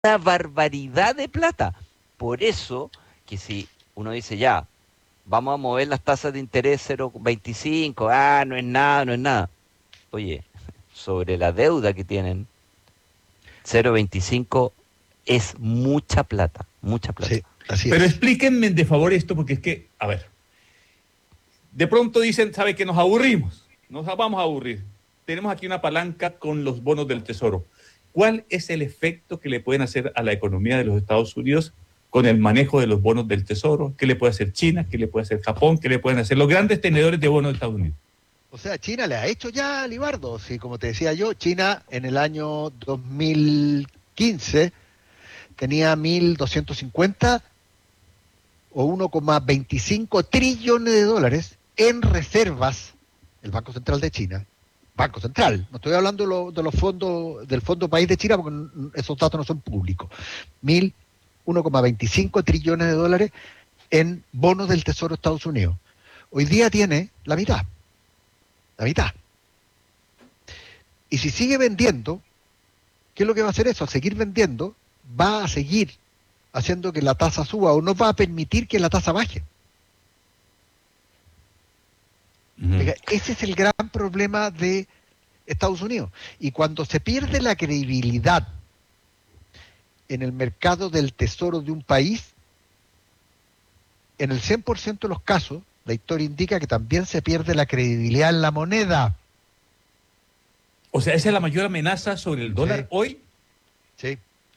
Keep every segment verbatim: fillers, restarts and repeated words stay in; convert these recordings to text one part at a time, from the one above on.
una barbaridad de plata. Por eso que si uno dice ya, vamos a mover las tasas de interés cero coma veinticinco, ah, no es nada, no es nada. Oye, sobre la deuda que tienen, cero coma veinticinco es mucha plata, mucha plata. Sí, así Pero es. explíquenme de favor esto, porque es que, a ver, de pronto dicen, ¿sabe que nos aburrimos? Nos vamos a aburrir. Tenemos aquí una palanca con los bonos del Tesoro. ¿Cuál es el efecto que le pueden hacer a la economía de los Estados Unidos con el manejo de los bonos del Tesoro? ¿Qué le puede hacer China? ¿Qué le puede hacer Japón? ¿Qué le pueden hacer los grandes tenedores de bonos de Estados Unidos? O sea, China le ha hecho ya, Libardo. Sí, como te decía yo, China en el año dos mil quince tenía mil doscientos cincuenta o uno coma veinticinco trillones de dólares en reservas, el Banco Central de China. Banco Central, no estoy hablando de, lo, de los fondos del Fondo País de China porque esos datos no son públicos. Mil, uno coma veinticinco trillones de dólares en bonos del Tesoro de Estados Unidos. Hoy día tiene la mitad. La mitad. Y si sigue vendiendo, ¿qué es lo que va a hacer eso? Al seguir vendiendo, va a seguir haciendo que la tasa suba o no va a permitir que la tasa baje. Uh-huh. Ese es el gran problema de Estados Unidos. Y cuando se pierde la credibilidad en el mercado del tesoro de un país, en el cien por ciento de los casos, la historia indica que también se pierde la credibilidad en la moneda. O sea, esa es la mayor amenaza sobre el dólar sí. hoy. Sí.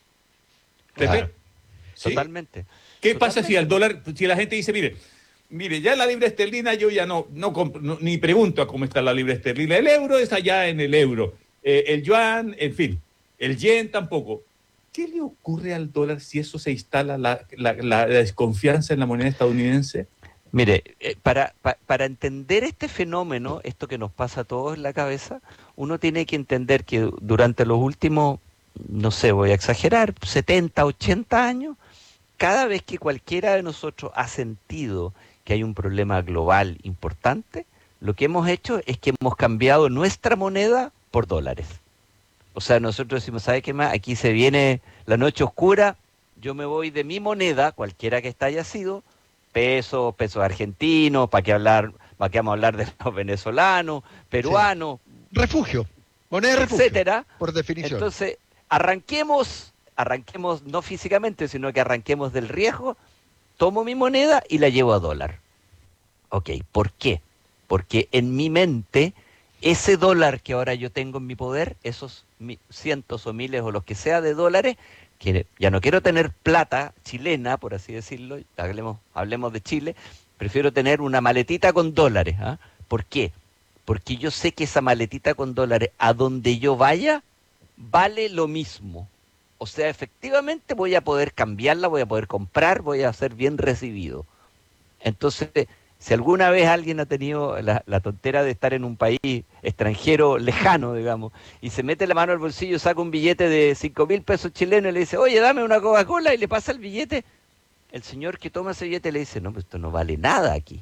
Claro. ¿Sí? Totalmente. ¿Qué Totalmente. pasa si al dólar, si la gente dice, mire, mire, ya la libra esterlina yo ya no, no, compro, no ni pregunto a cómo está la libra esterlina. El euro es allá en el euro. Eh, el yuan, en fin. El yen tampoco. ¿Qué le ocurre al dólar si eso se instala, la, la, la, la desconfianza en la moneda estadounidense? Mire, eh, para, pa, para entender este fenómeno, esto que nos pasa a todos en la cabeza, uno tiene que entender que durante los últimos, no sé, voy a exagerar, setenta, ochenta años, cada vez que cualquiera de nosotros ha sentido que hay un problema global importante, lo que hemos hecho es que hemos cambiado nuestra moneda por dólares. O sea, nosotros decimos, ¿sabe qué más? Aquí se viene la noche oscura, yo me voy de mi moneda, cualquiera que esta haya sido, pesos, pesos argentinos, ¿para qué hablar, para qué vamos a hablar de los venezolanos, peruanos? Sí. Refugio, moneda de refugio, etcétera. Por definición. Entonces, arranquemos, arranquemos no físicamente, sino que arranquemos del riesgo, tomo mi moneda y la llevo a dólar. Ok, ¿por qué? Porque en mi mente, ese dólar que ahora yo tengo en mi poder, esos mi, cientos o miles o los que sea de dólares, que ya no quiero tener plata chilena, por así decirlo, hablemos, hablemos de Chile, prefiero tener una maletita con dólares. ¿Ah? ¿Por qué? Porque yo sé que esa maletita con dólares, a donde yo vaya, vale lo mismo. O sea, efectivamente voy a poder cambiarla, voy a poder comprar, voy a ser bien recibido. Entonces, si alguna vez alguien ha tenido la, la tontera de estar en un país extranjero lejano, digamos, y se mete la mano al bolsillo, saca un billete de cinco mil pesos chilenos y le dice, oye, dame una Coca-Cola, y le pasa el billete, el señor que toma ese billete le dice, no, pues esto no vale nada aquí,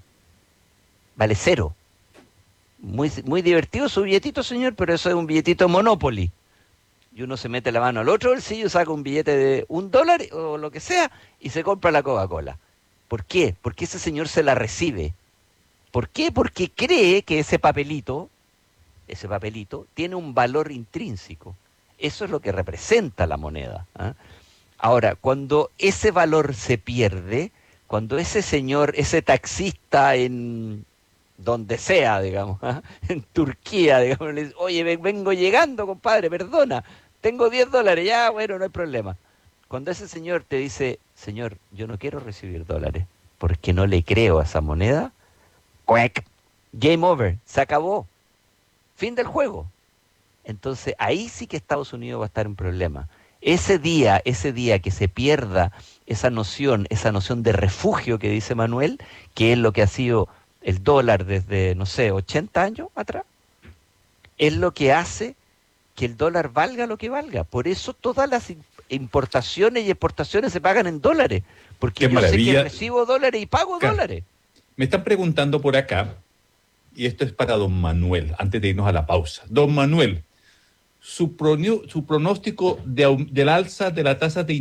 vale cero. Muy, muy divertido su billetito, señor, pero eso es un billetito Monopoly. Y uno se mete la mano al otro bolsillo, saca un billete de un dólar o lo que sea y se compra la Coca-Cola. ¿Por qué? Porque ese señor se la recibe. ¿Por qué? Porque cree que ese papelito, ese papelito, tiene un valor intrínseco. Eso es lo que representa la moneda. ¿eh? Ahora, cuando ese valor se pierde, cuando ese señor, ese taxista en donde sea, digamos, ¿eh? en Turquía, digamos, le dice, oye, vengo llegando, compadre, perdona, tengo diez dólares, ya, bueno, no hay problema. Cuando ese señor te dice, señor, yo no quiero recibir dólares porque no le creo a esa moneda, ¡cuec! Game over, se acabó, fin del juego. Entonces ahí sí que Estados Unidos va a estar en problema. Ese día, ese día que se pierda esa noción, esa noción de refugio que dice Manuel, que es lo que ha sido el dólar desde, no sé, ochenta años atrás, es lo que hace que el dólar valga lo que valga. Por eso todas las importaciones y exportaciones se pagan en dólares, porque Qué yo maravilla. sé que recibo dólares y pago Claro. dólares. Me están preguntando por acá, y esto es para don Manuel, antes de irnos a la pausa. Don Manuel, su, pronio- su pronóstico de, au- del alza de la tasa de